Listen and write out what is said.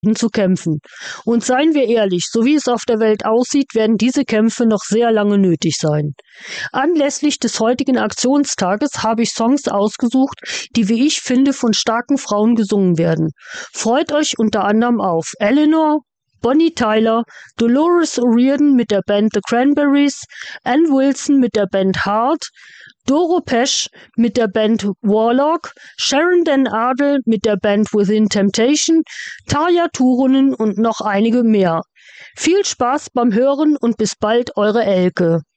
zu kämpfen. Und seien wir ehrlich, so wie es auf der Welt aussieht, werden diese Kämpfe noch sehr lange nötig sein. Anlässlich des heutigen Aktionstages habe ich Songs ausgesucht, die, wie ich finde, von starken Frauen gesungen werden. Freut euch unter anderem auf Eleanor, Bonnie Tyler, Dolores O'Riordan mit der Band The Cranberries, Ann Wilson mit der Band Heart, Doro Pesch mit der Band Warlock, Sharon Den Adel mit der Band Within Temptation, Tarja Turunen und noch einige mehr. Viel Spaß beim Hören und bis bald, eure Elke.